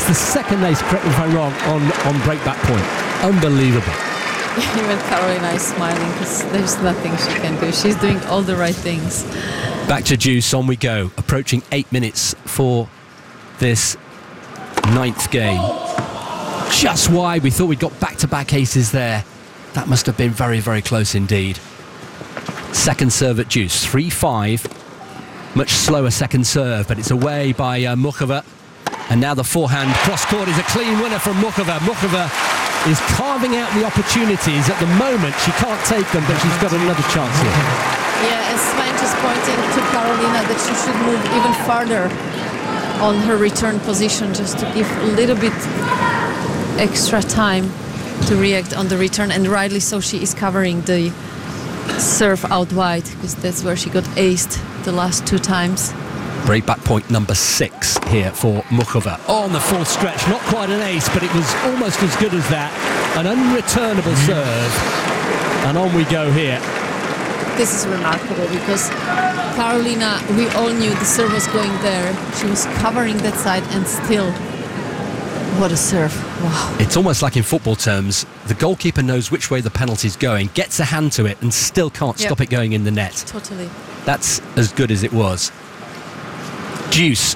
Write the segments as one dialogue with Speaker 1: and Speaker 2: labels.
Speaker 1: the second ace, correct me if I'm wrong, on breakback point. Unbelievable.
Speaker 2: Even Carolina is smiling because there's nothing she can do. She's doing all the right things.
Speaker 1: Back to deuce, on we go. Approaching 8 minutes for this 9th game. Just wide. We thought we'd got back-to-back aces there. That must have been very, very close indeed. Second serve at deuce, 3-5. Much slower second serve, but it's away by Muchova. And now the forehand cross-court is a clean winner from Muchova. Muchova is carving out the opportunities. At the moment, she can't take them, but she's got another chance here.
Speaker 2: Yeah, and Sven is pointing to Carolina that she should move even farther on her return position, just to give a little bit extra time to react on the return. And rightly so, she is covering the serve out wide, because that's where she got aced the last 2 times.
Speaker 1: Breakback point number 6 here for Muchova. On the full stretch, not quite an ace, but it was almost as good as that. An unreturnable serve. And on we go here.
Speaker 2: This is remarkable because Carolina, we all knew the serve was going there. She was covering that side and still, what a serve. Wow.
Speaker 1: It's almost like in football terms, the goalkeeper knows which way the penalty's going, gets a hand to it and still can't stop it going in the net.
Speaker 2: Totally.
Speaker 1: That's as good as it was. Deuce.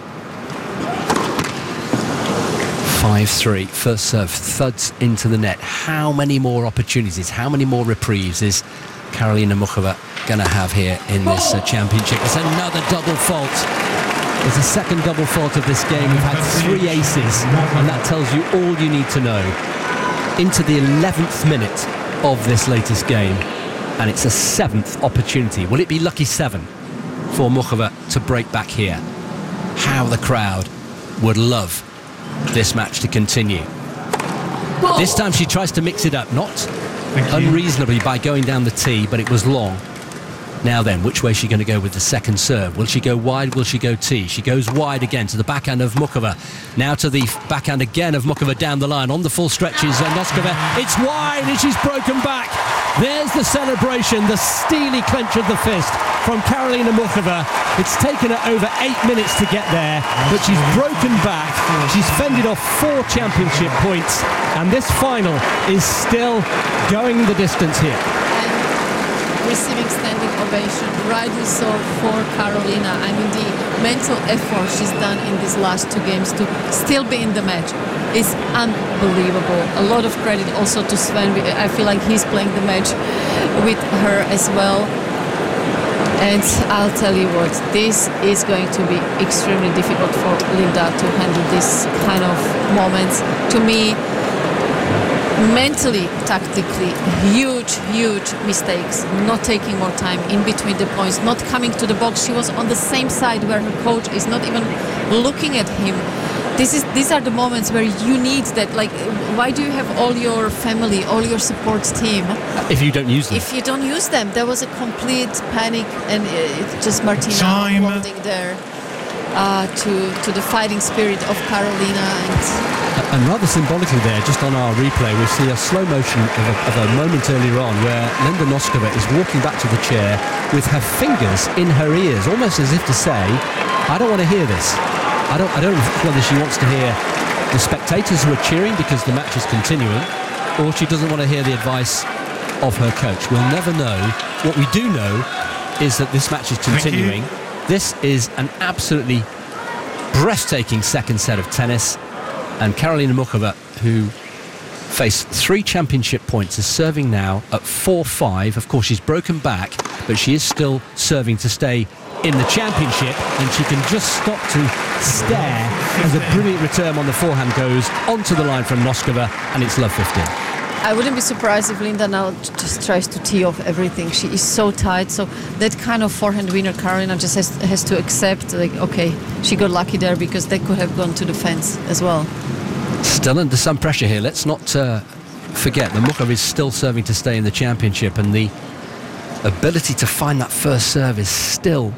Speaker 1: 5-3. First serve thuds into the net. How many more opportunities, how many more reprieves is Karolina Muchova going to have here in this championship? It's another double fault. It's the second double fault of this game. We've had 3 aces, and that tells you all you need to know. Into the 11th minute of this latest game, and it's a 7th opportunity. Will it be lucky 7 for Muchova to break back here? How the crowd would love this match to continue. This time she tries to mix it up, not unreasonably by going down the tee, but it was long. Now then, which way is she going to go with the second serve? Will she go wide? Will she go tee? She goes wide again to the backhand of Muchova. Now to the backhand again of Muchova down the line. On the full stretches, Noskova. It's wide and she's broken back. There's the celebration, the steely clench of the fist from Karolina Muchova. It's taken her over 8 minutes to get there, but she's broken back. She's fended off 4 championship points, and this final is still going the distance here.
Speaker 2: Receiving standing ovation, rightly so for Carolina. I mean, the mental effort she's done in these last 2 games to still be in the match is unbelievable. A lot of credit also to Sven. I feel like he's playing the match with her as well. And I'll tell you what, this is going to be extremely difficult for Linda to handle this kind of moments. To me, mentally, tactically, huge mistakes, not taking more time in between the points, not coming to the box. She was on the same side where her coach is not even looking at him. These are the moments where you need that. Like, why do you have all your family, all your support team?
Speaker 1: If you don't use them.
Speaker 2: If you don't use them, there was a complete panic, and it's just Martina holding there to the fighting spirit of Carolina.
Speaker 1: And rather symbolically there, just on our replay, we see a slow motion of a moment earlier on where Linda Noskova is walking back to the chair with her fingers in her ears, almost as if to say, I don't want to hear this. I don't know whether she wants to hear the spectators who are cheering because the match is continuing, or she doesn't want to hear the advice of her coach. We'll never know. What we do know is that this match is continuing. This is an absolutely breathtaking second set of tennis, and Karolina Muchova, who faced 3 championship points, is serving now at 4-5. Of course, she's broken back, but she is still serving to stay in the championship, and she can just stop to stare as a brilliant return on the forehand goes onto the line from Noskova, and it's love 15.
Speaker 2: I wouldn't be surprised if Linda now just tries to tee off everything. She is so tight, so that kind of forehand winner Karolina just has to accept, like, okay, she got lucky there because they could have gone to the fence as well.
Speaker 1: Still under some pressure here. Let's not forget that Muchova is still serving to stay in the championship, and the ability to find that first serve is still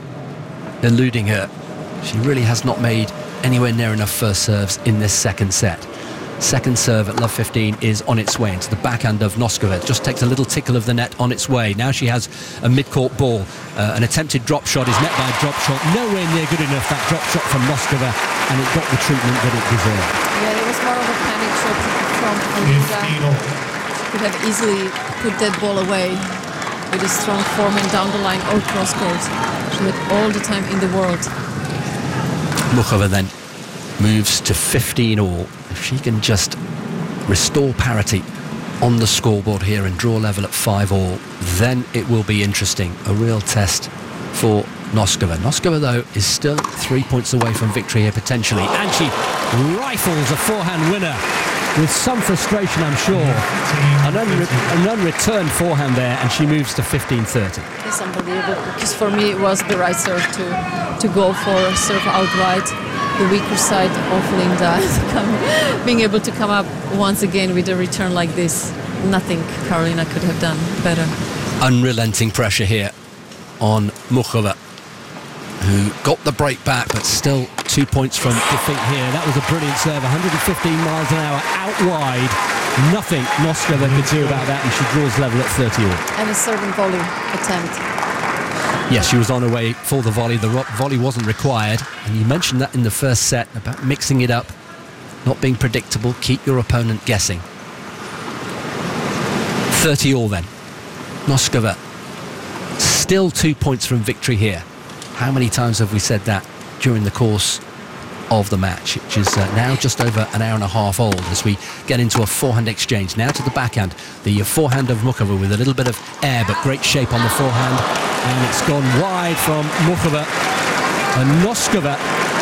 Speaker 1: eluding her. She really has not made anywhere near enough first serves in this second set. Second serve at love 15 is on its way into the backhand of Noskova. Just takes a little tickle of the net on its way. Now she has a mid-court ball. An attempted drop shot is met by a drop shot. Nowhere near good enough, that drop shot from Noskova, and it got the treatment that it deserved.
Speaker 2: Yeah, it was more of a panic shot from Linda. She could have easily put that ball away with a strong forehand down the line or cross court. She had all the time in the world.
Speaker 1: Muchova then moves to 15 all. If she can just restore parity on the scoreboard here and draw level at 5 all, then it will be interesting. A real test for Noskova. Noskova, though, is still 3 points away from victory here potentially, and she rifles a forehand winner with some frustration, I'm sure. An unreturned forehand there, and she moves to 15-30.
Speaker 2: It's unbelievable, because for me it was the right serve to go for a serve outright. The weaker side of Linda being able to come up once again with a return like this. Nothing Karolina could have done better.
Speaker 1: Unrelenting pressure here on Muchova, who got the break back, but still 2 points from defeat here. That was a brilliant serve, 115 miles an hour out wide. Nothing Noskova could do about that, and she draws level at 30 all.
Speaker 2: And a serving volley attempt.
Speaker 1: Yes, she was on her way for the volley. The volley wasn't required. And you mentioned that in the first set about mixing it up, not being predictable, keep your opponent guessing. 30 all then. Noskova, still 2 points from victory here. How many times have we said that during the course of the match, which is now just over an hour and a half old, as we get into a forehand exchange. Now to the backhand, the forehand of Muchova with a little bit of air, but great shape on the forehand, and it's gone wide from Muchova. And Noskova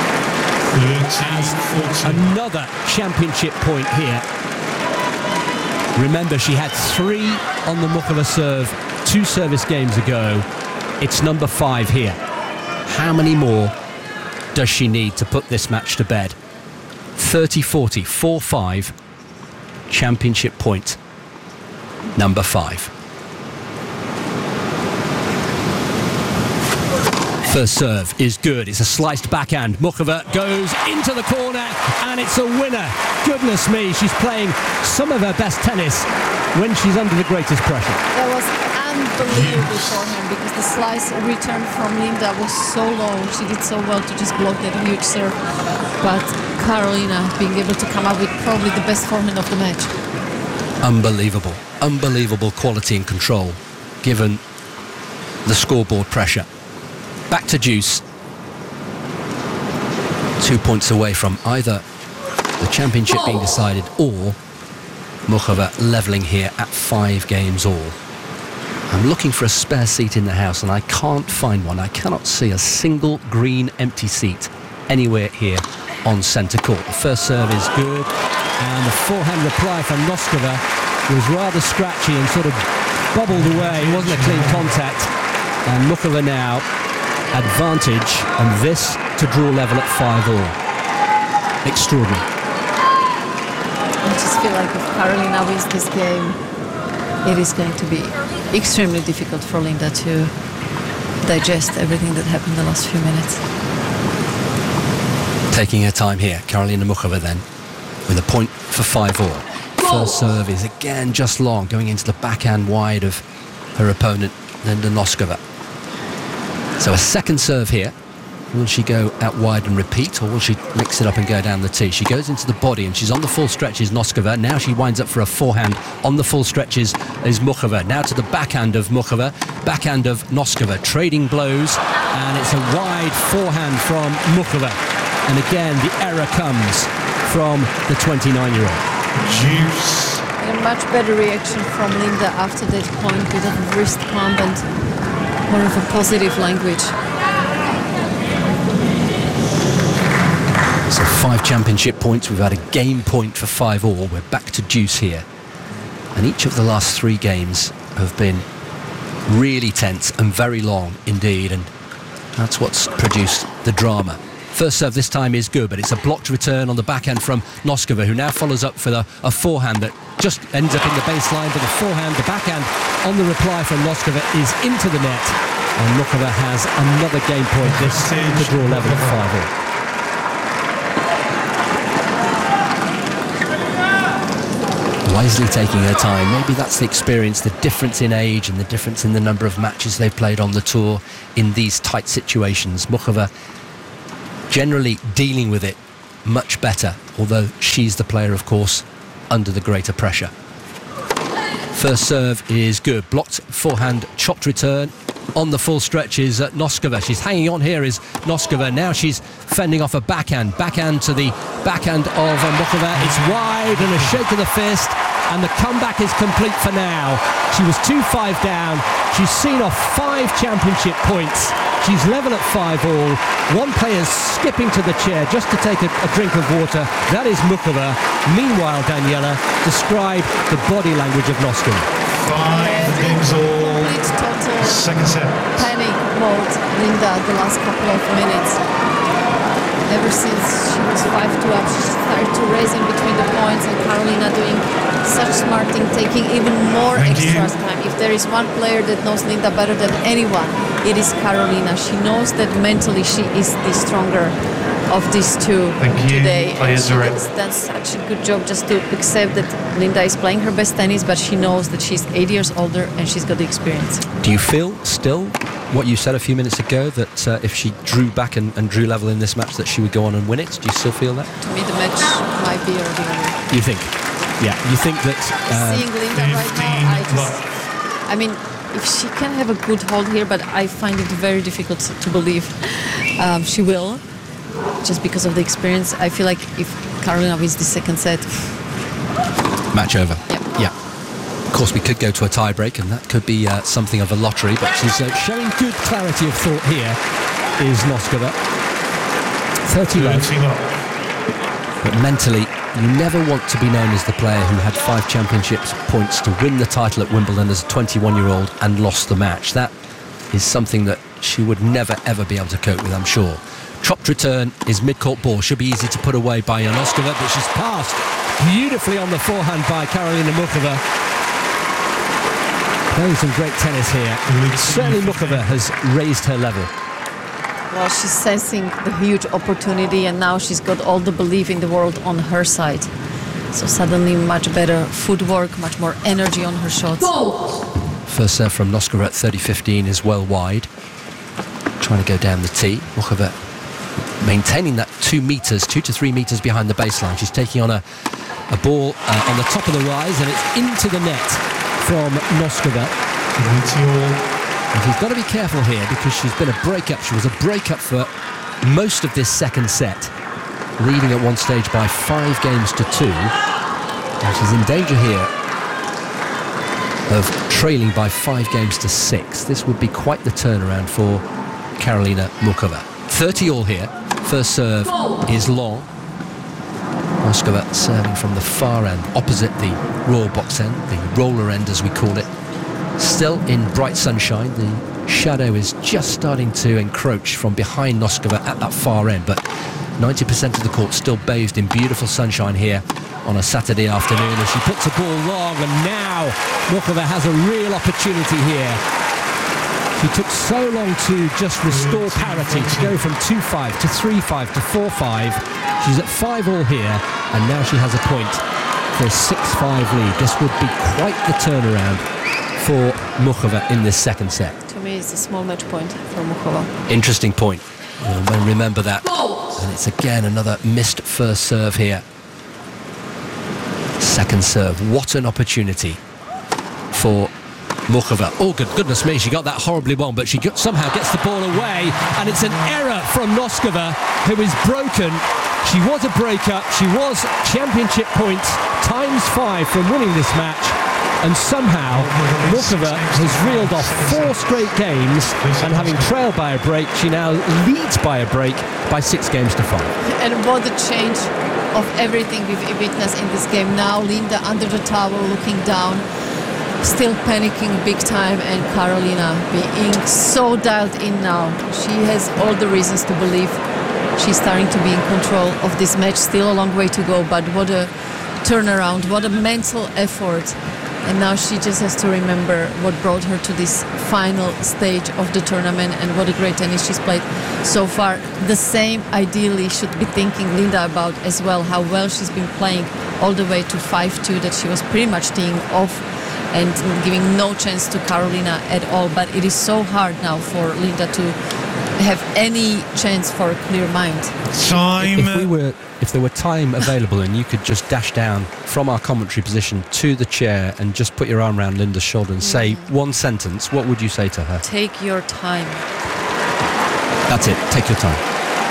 Speaker 1: has another championship point here. Remember, she had 3 on the Muchova serve 2 service games ago. It's number 5 here. How many more does she need to put this match to bed? 30-40, 4-5, championship point, number 5. First serve is good. It's a sliced backhand. Muchova goes into the corner, and it's a winner. Goodness me, she's playing some of her best tennis when she's under the greatest pressure.
Speaker 2: That was unbelievable for him, because the slice return from Linda was so low. She did so well to just block that huge serve. But Karolina being able to come up with probably the best forehand of the match.
Speaker 1: Unbelievable. Unbelievable quality and control, given the scoreboard pressure. Back to deuce. 2 points away from either the championship being decided or Muchova levelling here at 5 games all. I'm looking for a spare seat in the house, and I can't find one. I cannot see a single green empty seat anywhere here on centre court. The first serve is good, and the forehand reply from Noskova was rather scratchy and sort of bubbled away. It wasn't a clean contact, and Muchova now advantage, and this to draw level at 5 all. Extraordinary.
Speaker 2: I just feel like if Karolina wins this game, it is going to be extremely difficult for Linda to digest everything that happened the last few minutes.
Speaker 1: Taking her time here, Karolina Muchova then, with a point for 5 all. First serve is again just long, going into the backhand wide of her opponent, Linda Noskova. So a second serve here. Will she go out wide and repeat, or will she mix it up and go down the tee? She goes into the body, and she's on the full stretches, Noskova. Now she winds up for a forehand. On the full stretches is Muchova. Now to the backhand of Muchova, backhand of Noskova. Trading blows, and it's a wide forehand from Muchova. And again, the error comes from the 29-year-old.
Speaker 3: Juice.
Speaker 2: A much better reaction from Linda after that point, with a wrist pump and more of a positive language.
Speaker 1: So 5 championship points. We've had a game point for 5 all. We're back to deuce here. And each of the last 3 games have been really tense and very long indeed. And that's what's produced the drama. First serve this time is good, but it's a blocked return on the backhand from Noskova, who now follows up with a forehand that just ends up in the baseline. But the forehand, the backhand on the reply from Noskova is into the net. And Muchova has another game point. This to draw level at 5 all. wisely taking her time. Maybe that's the experience, the difference in age and the difference in the number of matches they've played on the tour in these tight situations. Muchova generally dealing with it much better, although she's the player, of course, under the greater pressure. First serve is good. Blocked forehand, chopped return. On the full stretch is Noskova. She's hanging on here is Noskova. Now she's fending off a backhand. Backhand to the backhand of Muchova. It's wide and a shake of the fist. And the comeback is complete for now. She was 2-5 down. She's seen off 5 championship points. She's level at 5 all. One player's skipping to the chair just to take a drink of water. That is Muchova. Meanwhile, Daniela, describe the body language of Noskova.
Speaker 3: 5 games all.
Speaker 2: Complete total
Speaker 3: Second set.
Speaker 2: panic mode, Linda, the last couple of minutes. Ever since she was 5-2 up, she started to race in between the points, and Karolina doing such smart thing, taking even more extra time. If there is one player that knows Linda better than anyone, it is Karolina. She knows that mentally she is the stronger of these two today. And she has done such a good job just to accept that Linda is playing her best tennis, but she knows that she's 8 years older and she's got the experience.
Speaker 1: Do you feel still what you said a few minutes ago, that if she drew back and drew level in this match, that she would go on and win it? Do you still feel that?
Speaker 2: To me, the match might be already over.
Speaker 1: You think? Yeah, you think that...
Speaker 2: Seeing Linda right now, I mean, if she can have a good hold here, but I find it very difficult to believe she will, just because of the experience. I feel like if Karolina wins the second set...
Speaker 1: Match over.
Speaker 2: Yeah.
Speaker 1: Of course, we could go to a tie-break, and that could be something of a lottery, but she's showing good clarity of thought here, is Noskova. 30 low. But mentally, you never want to be known as the player who had 5 championships points to win the title at Wimbledon as a 21-year-old and lost the match. That is something that she would never, ever be able to cope with, I'm sure. Chopped return is mid-court ball. Should be easy to put away by Noskova, but she's passed beautifully on the forehand by Karolina Muchova. Playing some great tennis here. Certainly Muchova has raised her level.
Speaker 2: Well, she's sensing the huge opportunity, and now she's got all the belief in the world on her side. So suddenly much better footwork, much more energy on her shots.
Speaker 1: First serve from Noskova at 30-15 is well wide. Trying to go down the tee. Muchova maintaining that 2 to 3 meters behind the baseline. She's taking on a ball on the top of the rise, and it's into the net from Noskova. And she's got to be careful here, because she's been a breakup. She was a breakup for most of this second set, leading at one stage by 5 games to 2. And she's in danger here of trailing by 5 games to 6. This would be quite the turnaround for Karolina Muchova. 30 all here. First serve is long. Noskova serving from the far end, opposite the royal box end, the roller end as we call it. Still in bright sunshine. The shadow is just starting to encroach from behind Noskova at that far end, but 90% of the court still bathed in beautiful sunshine here on a Saturday afternoon, as she puts the ball long, and now Muchova has a real opportunity here. She took so long to just restore parity, to go from 2-5 to 3-5 to 4-5. She's at 5 all here, and now she has a point for a 6-5 lead. This would be quite the turnaround for Muchova in this second set.
Speaker 2: To me, it's a small match point for Muchova.
Speaker 1: Interesting point. We'll remember that. And it's again another missed first serve here. Second serve. What an opportunity for Muchova. Oh, goodness me, she got that horribly wrong, but she somehow gets the ball away, and it's an error from Noskova, who is broken. She was a breakup. She was championship points ×5 from winning this match. And somehow Muchova has reeled off 4 straight games, and having trailed by a break, she now leads by a break by 6 games to 5.
Speaker 2: And what a change of everything we've witnessed in this game. Now Linda under the towel, looking down, still panicking big time, and Karolina being so dialed in now. She has all the reasons to believe she's starting to be in control of this match. Still a long way to go, but what a turnaround, what a mental effort And now she just has to remember what brought her to this final stage of the tournament and what a great tennis she's played so far. The same ideally should be thinking Linda about as well, how well she's been playing all the way to 5-2, that she was pretty much teeing off and giving no chance to Karolina at all. But it is so hard now for Linda to have any chance for a clear mind.
Speaker 3: Time.
Speaker 1: If there were time available and you could just dash down from our commentary position to the chair and just put your arm around Linda's shoulder and say one sentence, what would you say to her?
Speaker 2: Take your time.
Speaker 1: That's it, take your time.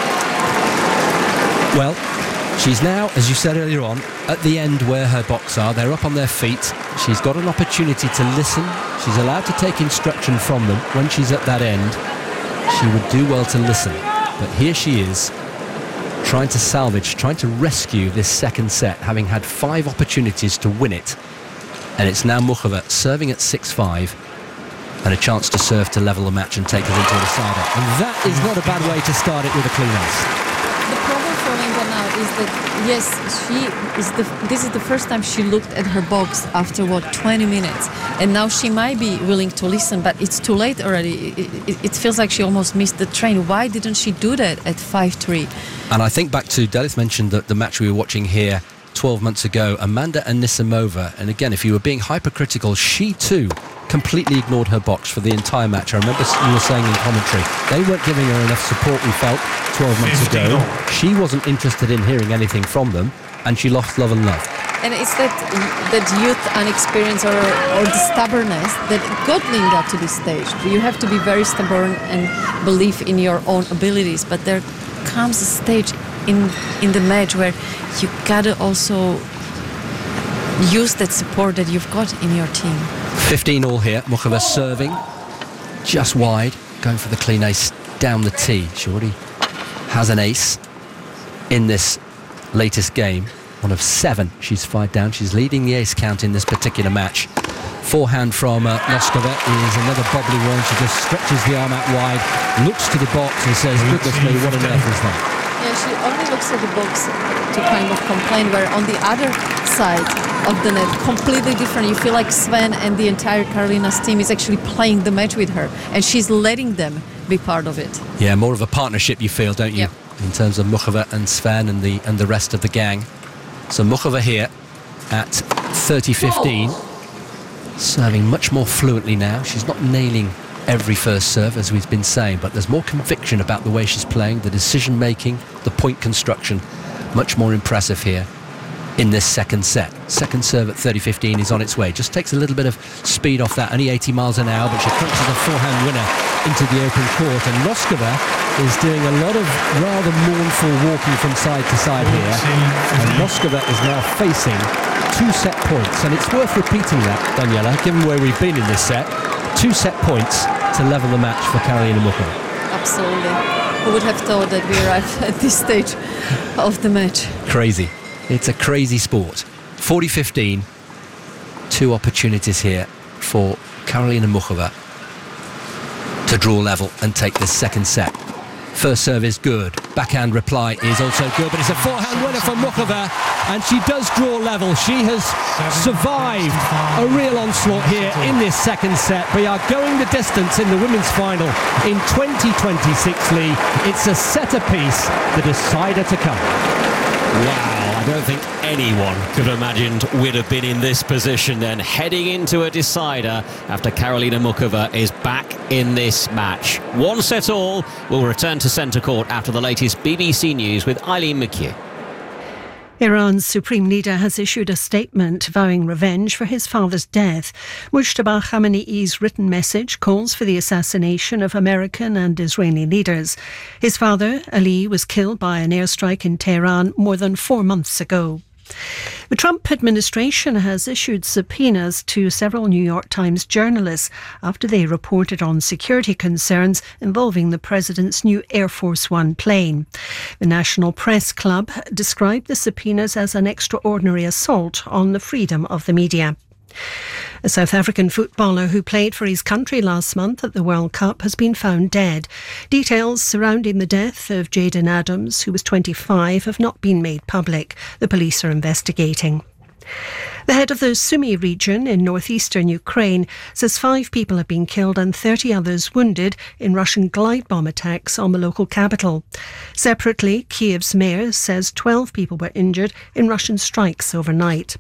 Speaker 1: Well, she's now, as you said earlier on, at the end where her box are. They're up on their feet. She's got an opportunity to listen. She's allowed to take instruction from them. When she's at that end, she would do well to listen. But here she is, trying to salvage, trying to rescue this second set, having had 5 opportunities to win it. And it's now Muchova serving at 6-5 and a chance to serve to level the match and take us into a decider. And that is not a bad way to start it with a clean ace.
Speaker 2: The problem for Linda now is that, yes, this is the first time she looked at her box after, 20 minutes. And now she might be willing to listen, but it's too late already. It feels like she almost missed the train. Why didn't she do that at 5-3?
Speaker 1: And I think back to, Delith mentioned that the match we were watching here 12 months ago, Amanda Anisimova. And again, if you were being hypercritical, she too completely ignored her box for the entire match. I remember you were saying in commentary, they weren't giving her enough support, we felt, 12 months ago. She wasn't interested in hearing anything from them, and she lost love and love. And
Speaker 2: it's that youth and experience or the stubbornness that got Linda to this stage. You have to be very stubborn and believe in your own abilities, but there comes a stage in the match where you gotta also use that support that you've got in your team.
Speaker 1: 15 all here. Muchova serving just wide, going for the clean ace down the tee. She already has an ace in this latest game. One of 7 she's 5 down. She's leading the ace count in this particular match. Forehand from Noskova is another bobbly one. She just stretches the arm out wide, looks to the box and says, goodness me, what on earth is that?
Speaker 2: Yeah, she only looks at the box to kind of complain, where on the other side of the net, completely different. You feel like Sven and the entire Karolina's team is actually playing the match with her, and she's letting them be part of it.
Speaker 1: Yeah, more of a partnership you feel, don't you?
Speaker 2: Yep.
Speaker 1: In terms of Muchova and Sven and the rest of the gang. So Muchova here at 30-15, serving much more fluently now. She's not nailing every first serve, as we've been saying, but there's more conviction about the way she's playing, the decision making, the point construction. Much more impressive here in this second set. Second serve at 30-15 is on its way. Just takes a little bit of speed off that, only 80 miles an hour, but she crunches a forehand winner into the open court. And Noskova is doing a lot of rather mournful walking from side to side here. And Noskova is now facing 2 set points. And it's worth repeating that, Daniela, given where we've been in this set. 2 set points to level the match for Karolina Muchova.
Speaker 2: Absolutely. Who would have thought that we arrived at this stage of the match?
Speaker 1: Crazy. It's a crazy sport. 40-15. 2 opportunities here for Karolina Muchova to draw level and take this second set. First serve is good. Backhand reply is also good, but it's a forehand winner for Muchova, and she does draw level. She has survived a real onslaught here in this second set. We are going the distance in the women's final in 2026, Lee. It's a set apiece, the decider to come.
Speaker 4: Wow. I don't think anyone could have imagined we'd have been in this position then, heading into a decider after Karolina Muchova is back in this match. 1 set all. We'll return to centre court after the latest BBC News with Eileen McHugh.
Speaker 5: Iran's supreme leader has issued a statement vowing revenge for his father's death. Mujtaba Khamenei's written message calls for the assassination of American and Israeli leaders. His father, Ali, was killed by an airstrike in Tehran more than 4 months ago. The Trump administration has issued subpoenas to several New York Times journalists after they reported on security concerns involving the president's new Air Force One plane. The National Press Club described the subpoenas as an extraordinary assault on the freedom of the media. A South African footballer who played for his country last month at the World Cup has been found dead. Details surrounding the death of Jayden Adams, who was 25, have not been made public. The police are investigating. The head of the Sumy region in northeastern Ukraine says 5 people have been killed and 30 others wounded in Russian glide bomb attacks on the local capital. Separately, Kiev's mayor says 12 people were injured in Russian strikes overnight.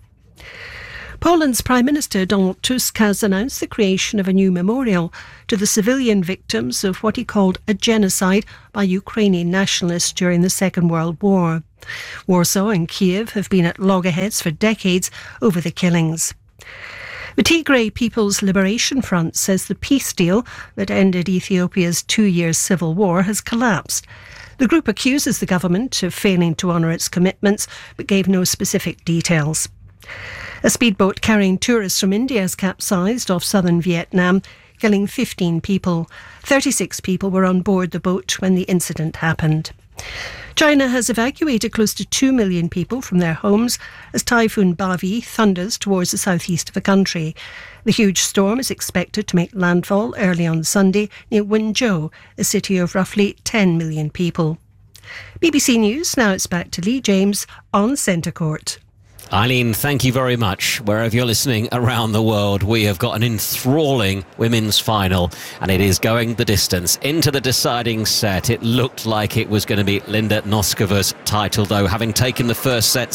Speaker 5: Poland's Prime Minister Donald Tusk has announced the creation of a new memorial to the civilian victims of what he called a genocide by Ukrainian nationalists during the Second World War. Warsaw and Kiev have been at loggerheads for decades over the killings. The Tigray People's Liberation Front says the peace deal that ended Ethiopia's 2-year civil war has collapsed. The group accuses the government of failing to honour its commitments, but gave no specific details. A speedboat carrying tourists from India has capsized off southern Vietnam, killing 15 people. 36 people were on board the boat when the incident happened. China has evacuated close to 2 million people from their homes as Typhoon Bavi thunders towards the southeast of the country. The huge storm is expected to make landfall early on Sunday near Wenzhou, a city of roughly 10 million people. BBC News, now it's back to Lee James on Centre Court.
Speaker 4: Eileen, thank you very much. Wherever you're listening around the world, we have got an enthralling women's final, and it is going the distance into the deciding set. It looked like it was going to be Linda Noskova's title, though, having taken the first set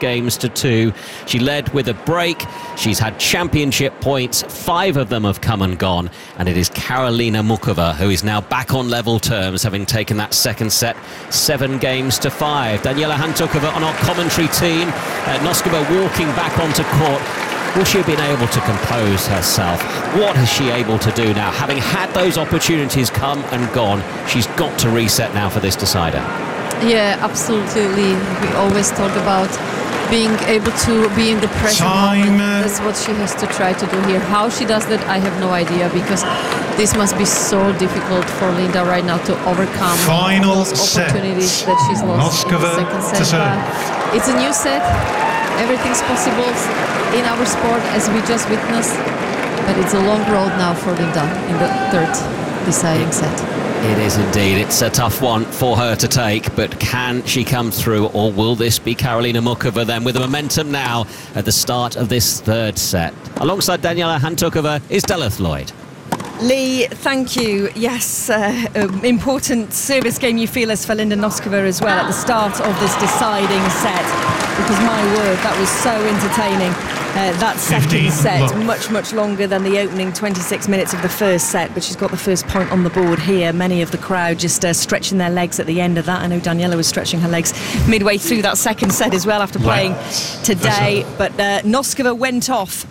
Speaker 4: 6-2. She led with a break. She's had championship points. 5 of them have come and gone, and it is Karolina Muchova who is now back on level terms, having taken that second set 7-5. Daniela Hantuchova on our commentary team. Noskova walking back onto court. Will she have been able to compose herself? What is she able to do now? Having had those opportunities come and gone, she's got to reset now for this decider.
Speaker 2: Yeah, absolutely. We always talk about being able to be in the present moment. That's what she has to try to do here. How she does that, I have no idea, because this must be so difficult for Linda right now to overcome those opportunities that she's lost in the second set. It's a new set. Everything's possible in our sport, as we just witnessed, but it's a long road now for Linda in the third deciding set.
Speaker 4: It is indeed. It's a tough one for her to take, but can she come through, or will this be Karolina Muchova then with the momentum now at the start of this third set? Alongside Daniela Hantuchova is Delith Lloyd.
Speaker 6: Lee, thank you. Yes, important service game you feel as for Linda Noskova as well at the start of this deciding set, because my word, that was so entertaining. That second set, much longer than the opening 26 minutes of the first set, but she's got the first point on the board here. Many of the crowd just stretching their legs at the end of that. I know Daniela was stretching her legs midway through that second set as well after playing today, but Noskova went off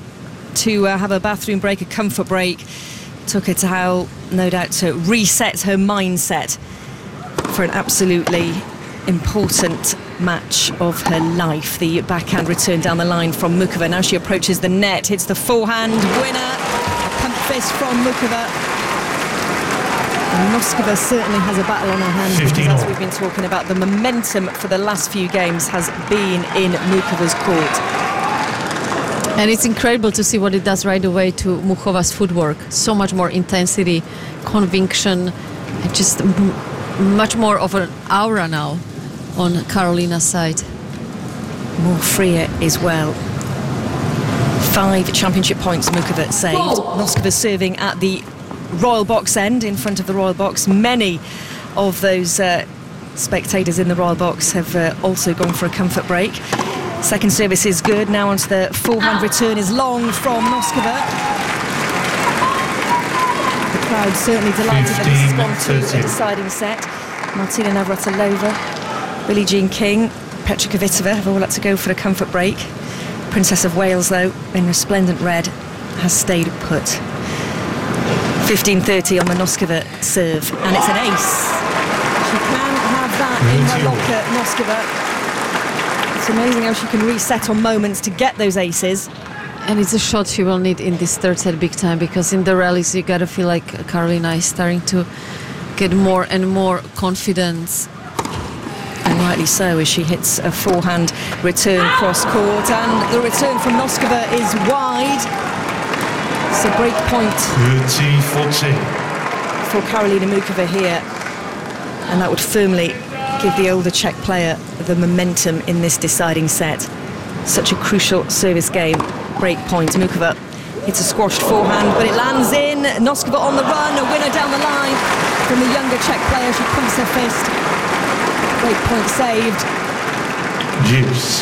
Speaker 6: to have a bathroom break, a comfort break. Took her to no doubt, to reset her mindset for an absolutely important match of her life. The backhand return down the line from Muchova. Now she approaches the net, hits the forehand winner. A pump fist from Muchova. And Noskova certainly has a battle on her hands, because as we've been talking about, the momentum for the last few games has been in Muchova's court.
Speaker 2: And it's incredible to see what it does right away to Muchova's footwork. So much more intensity, conviction, and just much more of an aura now on Karolina's side.
Speaker 6: More freer as well. 5 championship points Muchova saved. Noskova serving at the Royal Box end, in front of the Royal Box. Many of those spectators in the Royal Box have also gone for a comfort break. Second service is good. Now onto the forehand return is long from Noskova. The crowd certainly delighted that this has gone to a deciding set. Martina Navratilova, Billie Jean King, Petra Kvitova have all had to go for a comfort break. Princess of Wales, though, in resplendent red, has stayed put. 15-30 on the Noskova serve, and it's an ace. She can have that in her locker, Noskova. It's amazing how she can reset on moments to get those aces.
Speaker 2: And it's a shot she will need in this third set big time, because in the rallies you gotta feel like Karolina is starting to get more and more confidence.
Speaker 6: And rightly so, as she hits a forehand return cross court, and the return from Noskova is wide. It's a break point
Speaker 3: 30-40
Speaker 6: for Karolina Muchova here, and that would firmly give the older Czech player the momentum in this deciding set. such a crucial service game. Break point, Mukova hits a squashed forehand, but it lands in. Noskova on the run, a winner down the line from the younger Czech player. She pumps her fist. Break point saved.
Speaker 3: Juice.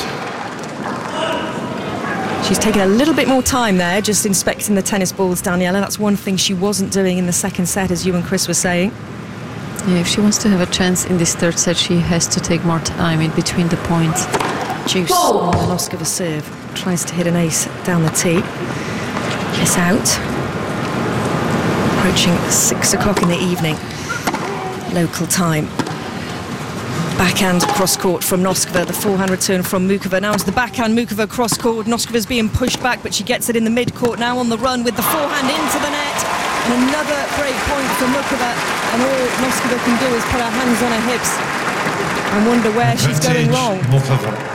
Speaker 6: She's taken a little bit more time there, just inspecting the tennis balls, Daniela. That's one thing she wasn't doing in the second set, as you and Chris were saying.
Speaker 2: Yeah, if she wants to have a chance in this third set, she has to take more time in between the points.
Speaker 6: Juice on the Noskova serve. Tries to hit an ace down the tee. It's out. Approaching 6 o'clock in the evening, local time. Backhand cross-court from Noskova, the forehand return from Mukova. Now it's the backhand, Mukova cross-court. Noskova's being pushed back, but she gets it in the mid-court, now on the run with the forehand into the net. And another break point for Mukova. And all Noskova can do is put her hands on her hips and wonder where she's going wrong.
Speaker 3: Mukova.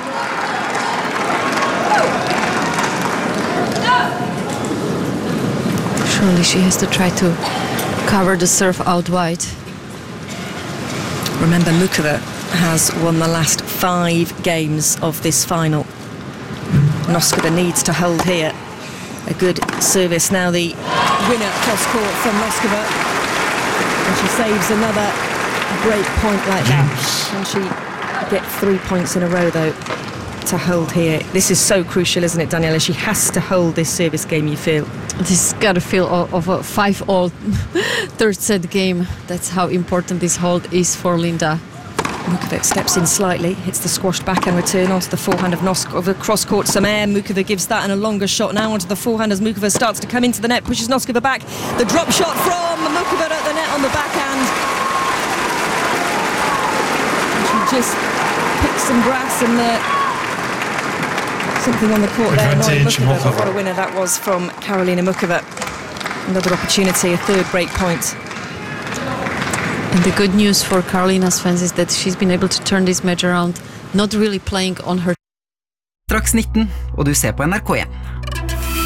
Speaker 2: Surely she has to try to cover the serve out wide.
Speaker 6: Remember, Mukova has won the last 5 games of this final. Noskova needs to hold here. A good service now, the winner cross-court from Noskova. And she saves another break point like that. Can she get 3 points in a row, though, to hold here? This is so crucial, isn't it, Daniela? She has to hold this service game, you feel.
Speaker 2: This got a feel of a 5-all third set game. That's how important this hold is for Linda.
Speaker 6: Mukova steps in slightly, hits the squashed backhand return onto the forehand of Noskova. Cross-court, some air. Mukova gives that and a longer shot now onto the forehand as Mukova starts to come into the net, pushes Noskova back. The drop shot from Mukova at the net on the backhand. And she just picks some grass and something on the court there. Mukova. What a winner that was from Karolina Mukova. Another opportunity, a third break point.
Speaker 2: And the good news for Karolina's fans is that she's been able to turn this match around, not really playing on her.
Speaker 7: Straks 19, og du ser på NRK1.